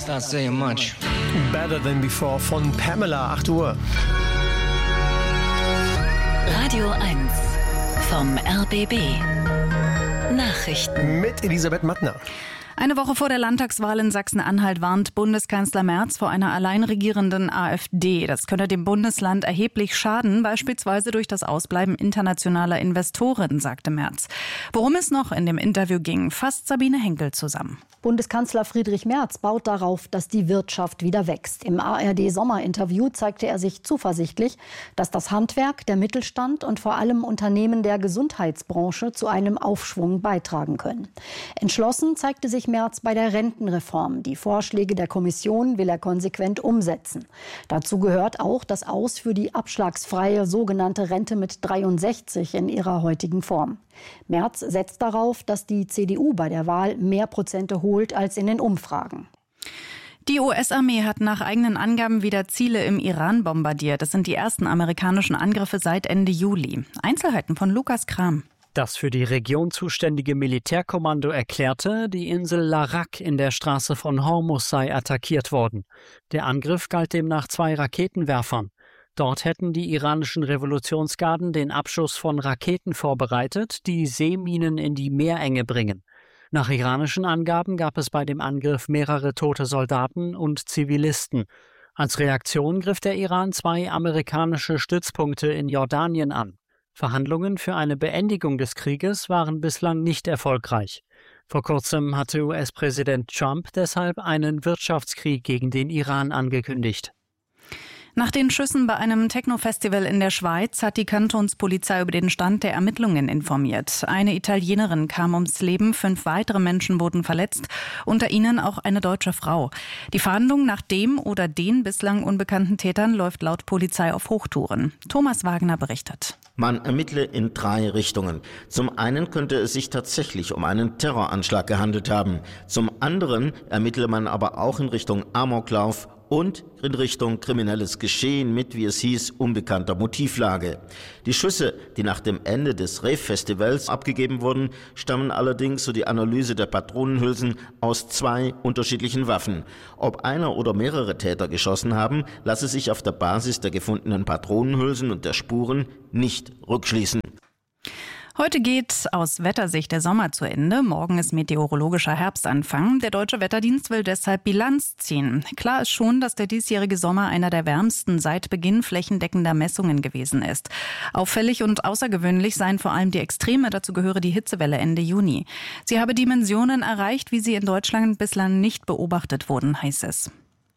start saying much. Better Than Before von Pamela, 8 Uhr. Radio 1 vom RBB. Nachrichten. Mit Elisabeth Mattner. Eine Woche vor der Landtagswahl in Sachsen-Anhalt warnt Bundeskanzler Merz vor einer allein regierenden AfD. Das könne dem Bundesland erheblich schaden, beispielsweise durch das Ausbleiben internationaler Investoren, sagte Merz. Worum es noch in dem Interview ging, fasst Sabine Henkel zusammen. Bundeskanzler Friedrich Merz baut darauf, dass die Wirtschaft wieder wächst. Im ARD-Sommerinterview zeigte er sich zuversichtlich, dass das Handwerk, der Mittelstand und vor allem Unternehmen der Gesundheitsbranche zu einem Aufschwung beitragen können. Entschlossen zeigte sich Merz bei der Rentenreform. Die Vorschläge der Kommission will er konsequent umsetzen. Dazu gehört auch das Aus für die abschlagsfreie sogenannte Rente mit 63 in ihrer heutigen Form. Merz setzt darauf, dass die CDU bei der Wahl mehr Prozente holt als in den Umfragen. Die US-Armee hat nach eigenen Angaben wieder Ziele im Iran bombardiert. Das sind die ersten amerikanischen Angriffe seit Ende Juli. Einzelheiten von Lukas Kram. Das für die Region zuständige Militärkommando erklärte, die Insel Larak in der Straße von Hormuz sei attackiert worden. Der Angriff galt demnach 2 Raketenwerfern. Dort hätten die iranischen Revolutionsgarden den Abschuss von Raketen vorbereitet, die Seeminen in die Meerenge bringen. Nach iranischen Angaben gab es bei dem Angriff mehrere tote Soldaten und Zivilisten. Als Reaktion griff der Iran 2 amerikanische Stützpunkte in Jordanien an. Verhandlungen für eine Beendigung des Krieges waren bislang nicht erfolgreich. Vor kurzem hatte US-Präsident Trump deshalb einen Wirtschaftskrieg gegen den Iran angekündigt. Nach den Schüssen bei einem Techno-Festival in der Schweiz hat die Kantonspolizei über den Stand der Ermittlungen informiert. Eine Italienerin kam ums Leben, 5 weitere Menschen wurden verletzt, unter ihnen auch eine deutsche Frau. Die Fahndung nach dem oder den bislang unbekannten Tätern läuft laut Polizei auf Hochtouren. Thomas Wagner berichtet. Man ermittle in 3 Richtungen. Zum einen könnte es sich tatsächlich um einen Terroranschlag gehandelt haben. Zum anderen ermittle man aber auch in Richtung Amoklauf und in Richtung kriminelles Geschehen mit, wie es hieß, unbekannter Motivlage. Die Schüsse, die nach dem Ende des Rave-Festivals abgegeben wurden, stammen allerdings, so die Analyse der Patronenhülsen, aus 2 unterschiedlichen Waffen. Ob einer oder mehrere Täter geschossen haben, lasse sich auf der Basis der gefundenen Patronenhülsen und der Spuren nicht rückschließen. Heute geht aus Wettersicht der Sommer zu Ende. Morgen ist meteorologischer Herbstanfang. Der Deutsche Wetterdienst will deshalb Bilanz ziehen. Klar ist schon, dass der diesjährige Sommer einer der wärmsten seit Beginn flächendeckender Messungen gewesen ist. Auffällig und außergewöhnlich seien vor allem die Extreme. Dazu gehöre die Hitzewelle Ende Juni. Sie habe Dimensionen erreicht, wie sie in Deutschland bislang nicht beobachtet wurden, heißt es.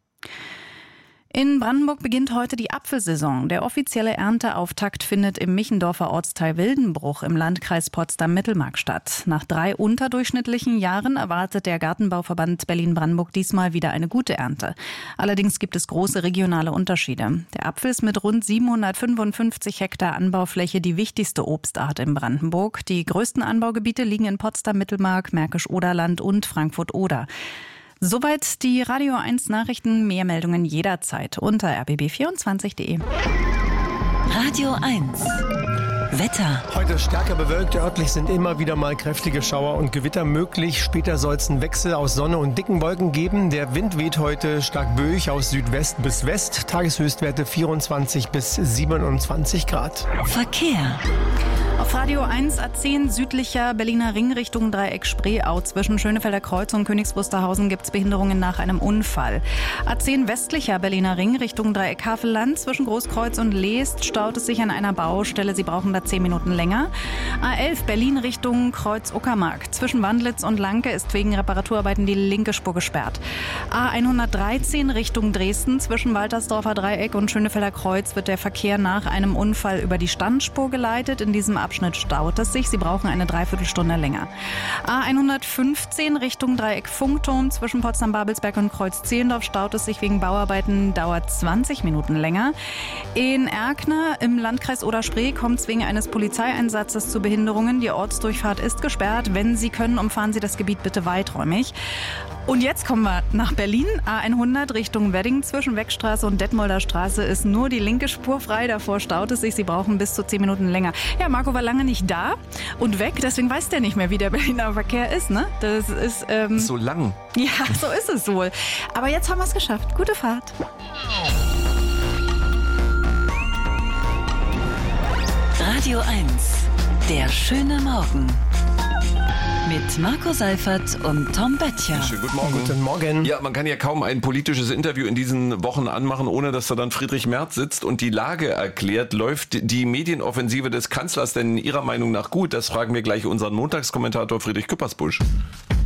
In Brandenburg beginnt heute die Apfelsaison. Der offizielle Ernteauftakt findet im Michendorfer Ortsteil Wildenbruch im Landkreis Potsdam-Mittelmark statt. Nach 3 unterdurchschnittlichen Jahren erwartet der Gartenbauverband Berlin-Brandenburg diesmal wieder eine gute Ernte. Allerdings gibt es große regionale Unterschiede. Der Apfel ist mit rund 755 Hektar Anbaufläche die wichtigste Obstart in Brandenburg. Die größten Anbaugebiete liegen in Potsdam-Mittelmark, Märkisch-Oderland und Frankfurt-Oder. Soweit die Radio 1 Nachrichten. Mehr Meldungen jederzeit unter rbb24.de. Radio 1 Wetter. Heute stärker bewölkt, örtlich sind immer wieder mal kräftige Schauer und Gewitter möglich. Später soll es einen Wechsel aus Sonne und dicken Wolken geben. Der Wind weht heute stark böig aus Südwest bis West. Tageshöchstwerte 24 bis 27 Grad. Verkehr. Auf Radio 1 A10 südlicher Berliner Ring Richtung Dreieck Spreeau. Zwischen Schönefelder Kreuz und Königs Wusterhausen gibt es Behinderungen nach einem Unfall. A10 westlicher Berliner Ring Richtung Dreieck Havelland. Zwischen Großkreuz und Leest staut es sich an einer Baustelle. Sie brauchen da 10 Minuten länger. A11 Berlin Richtung Kreuz Uckermark. Zwischen Wandlitz und Lanke ist wegen Reparaturarbeiten die linke Spur gesperrt. A113 Richtung Dresden. Zwischen Waltersdorfer Dreieck und Schönefelder Kreuz wird der Verkehr nach einem Unfall über die Standspur geleitet. In diesem Abschnitt staut es sich. Sie brauchen eine Dreiviertelstunde länger. A115 Richtung Dreieck Funkturm. Zwischen Potsdam-Babelsberg und Kreuz-Zehlendorf staut es sich wegen Bauarbeiten, dauert 20 Minuten länger. In Erkner im Landkreis Oder-Spree kommt es wegen eines Polizeieinsatzes zu Behinderungen. Die Ortsdurchfahrt ist gesperrt. Wenn Sie können, umfahren Sie das Gebiet bitte weiträumig. Und jetzt kommen wir nach Berlin. A100 Richtung Wedding zwischen Weckstraße und Detmolder Straße ist nur die linke Spur frei. Davor staut es sich. Sie brauchen bis zu 10 Minuten länger. Ja, Marco war lange nicht da und weg. Deswegen weiß der nicht mehr, wie der Berliner Verkehr ist. Ne? Das ist so lang. Ja, so ist es wohl. Aber jetzt haben wir es geschafft. Gute Fahrt. Radio 1, der schöne Morgen. Mit Marco Seifert und Tom Böttcher. Schönen guten Morgen. Guten Morgen. Ja, man kann ja kaum ein politisches Interview in diesen Wochen anmachen, ohne dass da dann Friedrich Merz sitzt und die Lage erklärt. Läuft die Medienoffensive des Kanzlers denn Ihrer Meinung nach gut? Das fragen wir gleich unseren Montagskommentator Friedrich Küppersbusch.